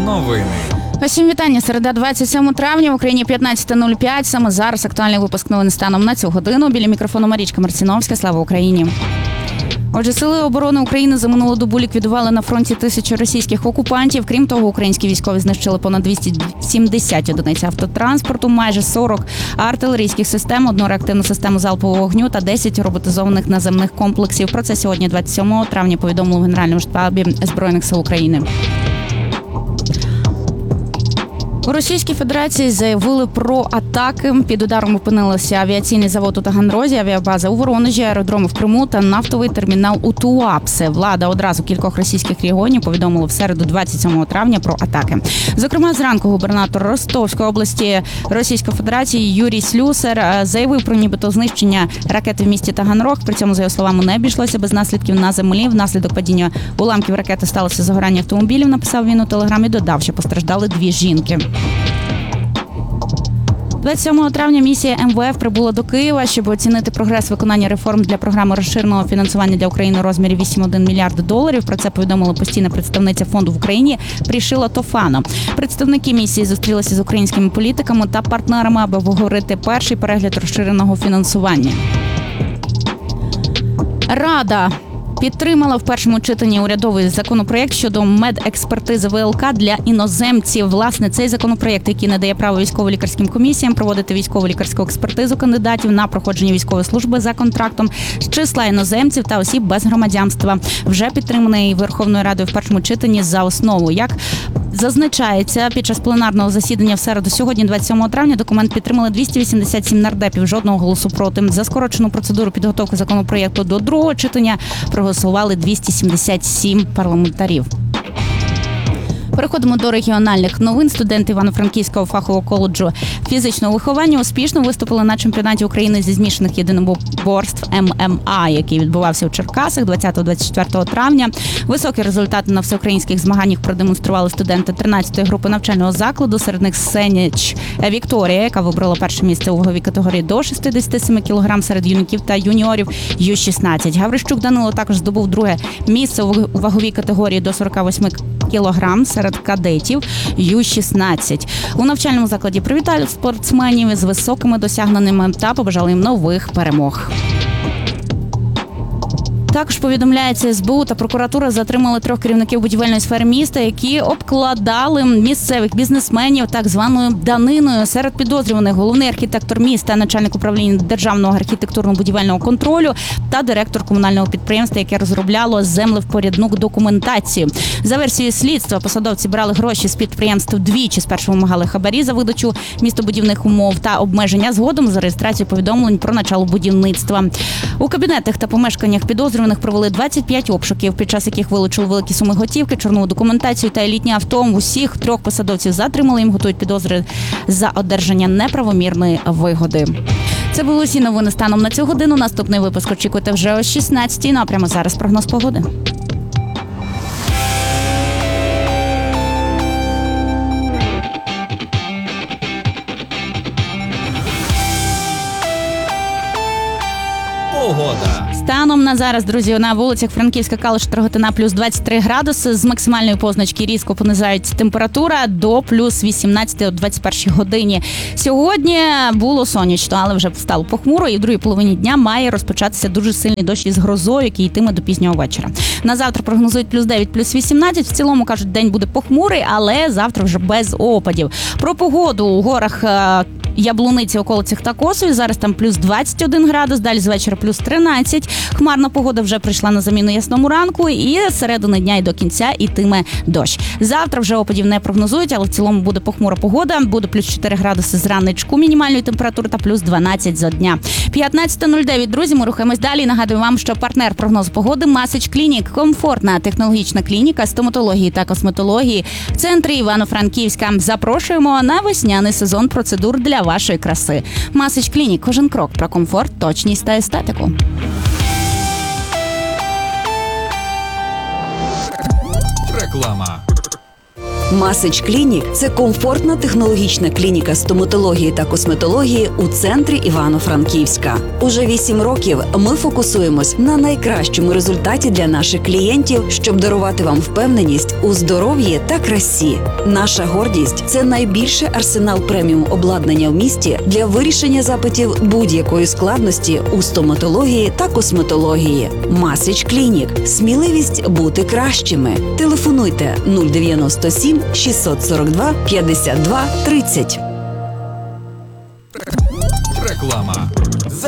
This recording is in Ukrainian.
Новини. Усім вітання. Середа, 27 травня, в Україні 15:05. Саме зараз актуальний випуск новин станом на цю годину. Біля мікрофону Марічка Марціновська. Слава Україні. Отже, Сили оборони України за минулу добу ліквідували на фронті 1000 російських окупантів. Крім того, українські військові знищили понад 270 одиниць автотранспорту, майже 40 артилерійських систем, 1 реактивну систему залпового вогню та 10 роботизованих наземних комплексів. Про це сьогодні, 27 травня, повідомили в Генеральному штабі Збройних сил України. У Російській Федерації заявили про атаки. Під ударом опинилися авіаційний завод у Таганрозі, авіабаза у Воронежі, аеродроми в Криму та нафтовий термінал у Туапсе. Влада одразу кількох російських регіонів повідомила в середу, 27 травня, про атаки. Зокрема, зранку губернатор Ростовської області Російської Федерації Юрій Слюсар заявив про нібито знищення ракети в місті Таганрог. При цьому, за його словами, не обійшлося без наслідків на землі. Внаслідок падіння уламків ракети сталося загорання автомобілів, написав він у телеграмі, додав, що постраждали 2 жінки. 27 травня місія МВФ прибула до Києва, щоб оцінити прогрес виконання реформ для програми розширеного фінансування для України у розмірі 8,1 мільярда доларів. Про це повідомила постійна представниця фонду в Україні Прішила Тофано. Представники місії зустрілися з українськими політиками та партнерами, аби обговорити перший перегляд розширеного фінансування. Рада підтримала в першому читанні урядовий законопроєкт щодо медекспертизи ВЛК для іноземців. Власне, цей законопроєкт, який надає право військово-лікарським комісіям проводити військово-лікарську експертизу кандидатів на проходження військової служби за контрактом з числа іноземців та осіб без громадянства, вже підтриманий Верховною Радою в першому читанні за основу. Як зазначається, під час пленарного засідання в середу сьогодні, 27 травня, документ підтримали 287 нардепів, жодного голосу проти. За скорочену процедуру підготовки законопроєкту до другого читання проголосували 277 парламентарів. Переходимо до регіональних новин. Студенти Івано-Франківського фахового коледжу фізичного виховання успішно виступили на чемпіонаті України зі змішаних єдиноборств ММА, який відбувався у Черкасах 20-24 травня. Високі результати на всеукраїнських змаганнях продемонстрували студенти 13-ї групи навчального закладу. Серед них Сеніч Вікторія, яка вибрала перше місце у ваговій категорії до 67 кг серед юнаків та юніорів Ю-16. Гаврищук Данило також здобув друге місце у ваговій категорії до 48 кг серед кадетів Ю-16. У навчальному закладі привітали спортсменів з високими досягненнями та побажали їм нових перемог. Також повідомляється, СБУ та прокуратура затримали 3 керівників будівельної сфери міста, які обкладали місцевих бізнесменів так званою даниною. Серед підозрюваних головний архітектор міста, начальник управління державного архітектурно-будівельного контролю та директор комунального підприємства, яке розробляло землевпорядну документацію. За версією слідства, посадовці брали гроші з підприємств двічі, спершу вимагали хабарі за видачу містобудівних умов та обмеження, згодом за реєстрацію повідомлень про начало будівництва. У кабінетах та помешканнях підозрюваних провели 25 обшуків, під час яких вилучили великі суми готівки, чорнову документацію та елітні авто. Усіх 3 посадовців затримали, їм готують підозри за одержання неправомірної вигоди. Це були усі новини станом на цю годину. Наступний випуск очікуйте вже о 16-й. Ну а прямо зараз прогноз погоди. Погода. Станом на зараз, друзі, на вулицях Франківська, Калуша, Рогатина плюс 23 градуси. З максимальної позначки різко понизають температура до плюс 18 о 21 годині. Сьогодні було сонячно, але вже стало похмуро, і в другій половині дня має розпочатися дуже сильний дощ із грозою, який йтиме до пізнього вечора. На завтра прогнозують плюс 9, плюс 18. В цілому, кажуть, день буде похмурий, але завтра вже без опадів. Про погоду у горах Яблуниці, околицях та Косові. Зараз там плюс 21 градус, далі з вечора плюс 13. Хмарна погода вже прийшла на заміну ясному ранку, і з середини дня і до кінця йтиме дощ. Завтра вже опадів не прогнозують, але в цілому буде похмура погода. Буде плюс 4 градуси з раночку мінімальної температури та плюс 12 за дня. 15:09, друзі, ми рухаємось далі. Нагадую вам, що партнер прогнозу погоди Масич Клінік. Комфортна технологічна клініка стоматології та косметології в центрі Івано-Франківська. Запрошуємо на весняний сезон процедур для вашої краси. Масич Клінік. Кожен крок про комфорт, точність та естетику. Реклама. Масич Клінік – це комфортна технологічна клініка стоматології та косметології у центрі Івано-Франківська. Уже 8 років ми фокусуємось на найкращому результаті для наших клієнтів, щоб дарувати вам впевненість у здоров'ї та красі. Наша гордість – це найбільший арсенал преміум обладнання в місті для вирішення запитів будь-якої складності у стоматології та косметології. Масич Клінік. Сміливість бути кращими. Телефонуйте 097 642 52 30. Реклама.